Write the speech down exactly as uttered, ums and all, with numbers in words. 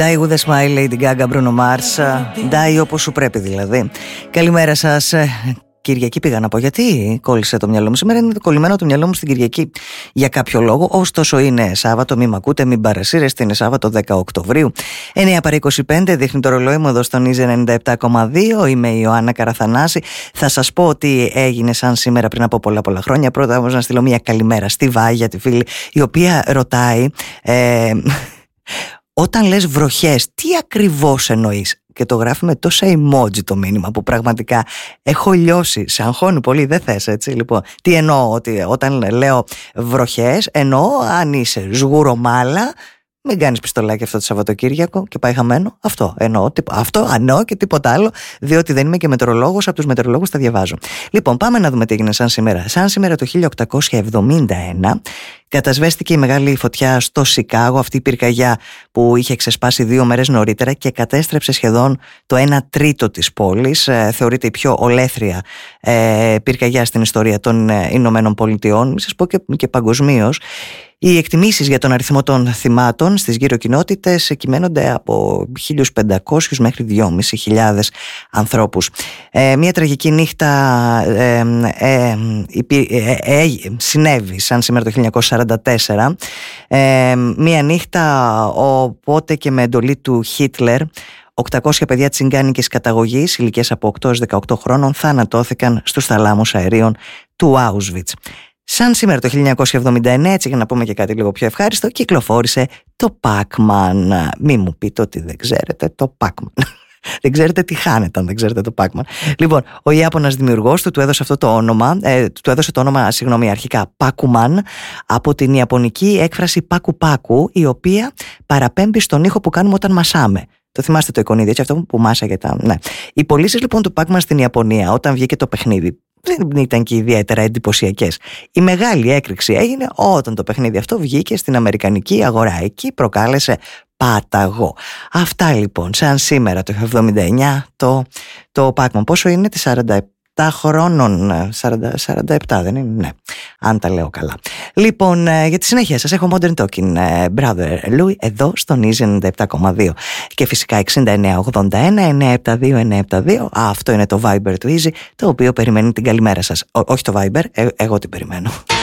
Die with a smile, Lady Gaga, Bruno Mars. Die όπως σου πρέπει δηλαδή. Καλημέρα σας. Κυριακή πήγα να πω, γιατί κόλλησε το μυαλό μου. Σήμερα είναι κολλημένο το μυαλό μου στην Κυριακή για κάποιο λόγο. Ωστόσο είναι Σάββατο, μην μ' ακούτε, μην παρασύρεστε. Είναι Σάββατο δέκα Οκτωβρίου, εννιά παρά είκοσι πέντε. Δείχνει το ρολόι μου εδώ στον Ίζε ενενήντα επτά κόμμα δύο. Είμαι η Ιωάννα Καραθανάση. Θα σας πω τι έγινε σαν σήμερα πριν από πολλά πολλά χρόνια. Πρώτα όμως να στείλω μια καλημέρα στη Βάγια, τη φίλη, η οποία ρωτάει ε, όταν λες βροχές, τι ακριβώς εννοείς? Και το γράφει με τόσα emoji το μήνυμα που πραγματικά έχω λιώσει. Σε αγχώνει πολύ, δεν θες έτσι. Λοιπόν, τι εννοώ? Ότι όταν λέω βροχές, εννοώ αν είσαι σγουρομάλα, μην κάνεις πιστολάκι αυτό το Σαββατοκύριακο και πάει χαμένο. Αυτό εννοώ. Αυτό εννοώ και τίποτα άλλο, διότι δεν είμαι και μετεωρολόγος. Από τους μετεωρολόγους τα διαβάζω. Λοιπόν, πάμε να δούμε τι έγινε σαν σήμερα. Σαν σήμερα το χίλια οκτακόσια εβδομήντα ένα κατασβέστηκε η μεγάλη φωτιά στο Σικάγο, αυτή η πυρκαγιά που είχε ξεσπάσει δύο μέρες νωρίτερα και κατέστρεψε σχεδόν το ένα τρίτο της πόλης. Ε, θεωρείται η πιο ολέθρια ε, πυρκαγιά στην ιστορία των ε, Ηνωμένων Πολιτειών, μην σας πω και, και παγκοσμίως. Οι εκτιμήσεις για τον αριθμό των θυμάτων στις γύρω κοινότητες κυμαίνονται από χίλιους πεντακόσιους μέχρι δυόμισι χιλιάδες ανθρώπους. Ε, μια τραγική νύχτα ε, ε, ε, ε, ε, συνέβη σαν σήμερα το χίλια εννιακόσια σαράντα τέσσερα. Ε, μια νύχτα οπότε και με εντολή του Χίτλερ οκτακόσια παιδιά τσιγκάνικης καταγωγής ηλικίας από οκτώ έως δεκαοκτώ χρόνων θανατώθηκαν στους θαλάμους αερίων του Auschwitz. Σαν σήμερα το χίλια εννιακόσια εβδομήντα εννέα, έτσι για να πούμε και κάτι λίγο πιο ευχάριστο, κυκλοφόρησε το Pac-Man. Μη μου πείτε ότι δεν ξέρετε το Pac-Man. Δεν ξέρετε τι χάνετε αν δεν ξέρετε το Pac-Man. Λοιπόν, ο Ιάπωνας δημιουργός του του έδωσε αυτό το όνομα, ε, του έδωσε το όνομα, συγγνώμη, αρχικά Pac-Man, από την ιαπωνική έκφραση πάκου-πάκου, η οποία παραπέμπει στον ήχο που κάνουμε όταν μασάμε. Το θυμάστε το εικονίδι, έτσι, αυτό που μάσαγε τα. Ναι. Οι πωλήσεις λοιπόν του Pac-Man στην Ιαπωνία, όταν βγήκε το παιχνίδι, δεν ήταν και ιδιαίτερα εντυπωσιακές. Η μεγάλη έκρηξη έγινε όταν το παιχνίδι αυτό βγήκε στην αμερικανική αγορά. Εκεί προκάλεσε πάταγο. Αυτά λοιπόν, σαν σήμερα το εβδομήντα εννέα το, το Pac-Man. Πόσο είναι? Τη σαράντα επτά χρόνων, σαράντα, σαράντα επτά δεν είναι? Ναι, αν τα λέω καλά. Λοιπόν, για τη συνέχεια σας έχω Modern Talking, Brother Louie, εδώ στον Easy ενενήντα επτά κόμμα δύο. Και φυσικά εξήντα εννέα ογδόντα ένα εννιακόσια εβδομήντα δύο εννιακόσια εβδομήντα δύο. Αυτό είναι το Viber του Easy, το οποίο περιμένει την καλημέρα σας. Ό, όχι το Viber, ε, εγώ την περιμένω.